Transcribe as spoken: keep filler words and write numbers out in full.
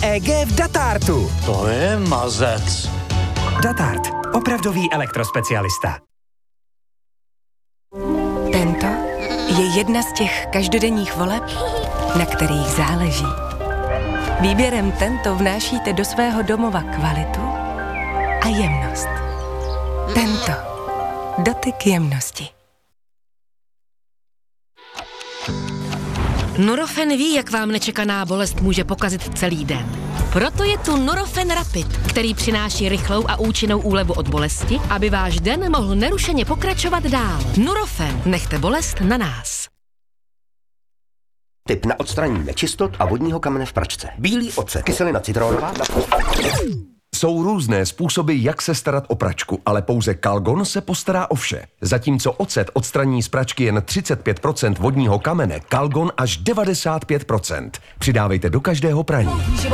E G v Datartu. To je mazec. Datart. Opravdový elektrospecialista. Tento je jedna z těch každodenních voleb, na kterých záleží. Výběrem Tento vnášíte do svého domova kvalitu a jemnost. Tento. Dotyk jemnosti. Nurofen ví, jak vám nečekaná bolest může pokazit celý den. Proto je tu Nurofen Rapid, který přináší rychlou a účinnou úlevu od bolesti, aby váš den mohl nerušeně pokračovat dál. Nurofen, nechte bolest na nás. Tip na odstranění nečistot a vodního kamene v pračce. Bílý ocet, kyselina citronová. Jsou různé způsoby, jak se starat o pračku, ale pouze Calgon se postará o vše. Zatímco ocet odstraní z pračky jen třicet pět procent vodního kamene, Calgon až devadesát pět procent. Přidávejte do každého praní.